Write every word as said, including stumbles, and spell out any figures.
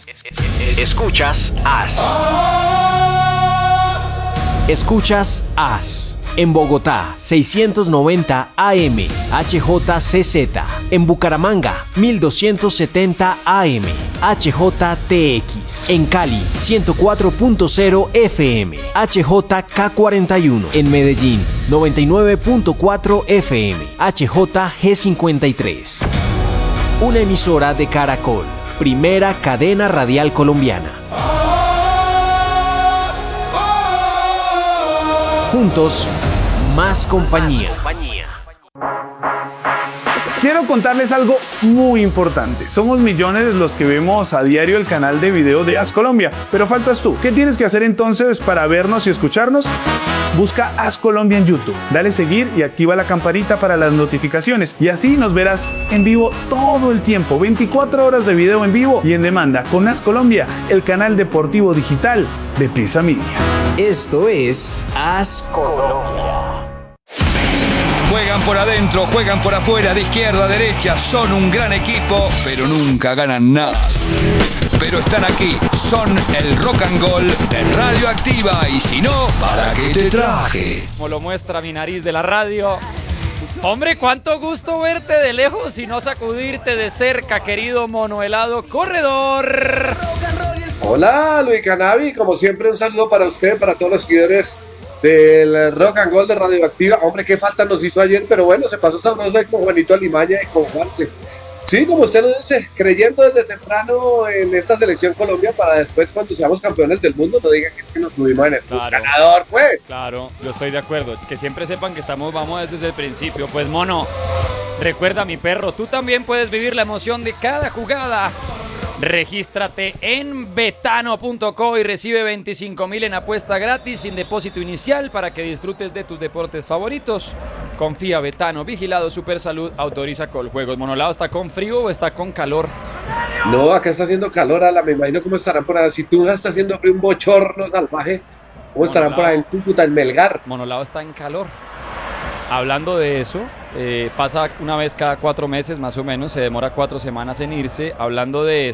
Escuchas As. Escuchas As. En Bogotá, seiscientos noventa A M, H J C Z. En Bucaramanga, mil doscientos setenta A M, H J T X. En Cali, ciento cuatro punto cero F M, H J K cuarenta y uno. En Medellín, noventa y nueve punto cuatro F M, H J G cincuenta y tres. Una emisora de Caracol, primera cadena radial colombiana. Juntos, más compañía. Quiero contarles algo muy importante. Somos millones los que vemos a diario el canal de video de As Colombia, pero faltas tú. ¿Qué tienes que hacer entonces para vernos y escucharnos? Busca As Colombia en YouTube, dale seguir y activa la campanita para las notificaciones y así nos verás en vivo todo el tiempo, veinticuatro horas de video en vivo y en demanda con As Colombia, el canal deportivo digital de Prisa Media. Esto es As Colombia. Juegan por adentro, juegan por afuera, de izquierda a derecha, son un gran equipo, pero nunca ganan nada. Pero están aquí, son el Rock and Roll de Radioactiva, y si no, ¿para qué te traje? Como lo muestra mi nariz de la radio. Hombre, cuánto gusto verte de lejos y no sacudirte de cerca, querido mono helado corredor. Hola, Luis Canavi, como siempre un saludo para usted, para todos los seguidores del Rock and Roll de Radioactiva. Hombre, qué falta nos hizo ayer, pero bueno, se pasó sabroso ahí con Juanito Alimaña y con Juanse. Sí, como usted lo dice, creyendo desde temprano en esta selección Colombia para después cuando seamos campeones del mundo no digan que nos subimos en el claro, ganador, pues. Claro, yo estoy de acuerdo, que siempre sepan que estamos, vamos desde el principio. Pues mono, recuerda mi perro, tú también puedes vivir la emoción de cada jugada. Regístrate en betano punto co y recibe veinticinco mil en apuesta gratis sin depósito inicial para que disfrutes de tus deportes favoritos. Confía, Betano, vigilado Supersalud, autoriza Coljuegos. Monolado, ¿está con frío o está con calor? No, acá está haciendo calor, Ala, me imagino cómo estarán por ahí. Si tú está haciendo frío, un bochorno salvaje, ¿cómo estarán Monolado, por ahí en Cúcuta, en Melgar? Monolado está en calor. Hablando de eso, eh, pasa una vez cada cuatro meses más o menos, se demora cuatro semanas en irse. Hablando de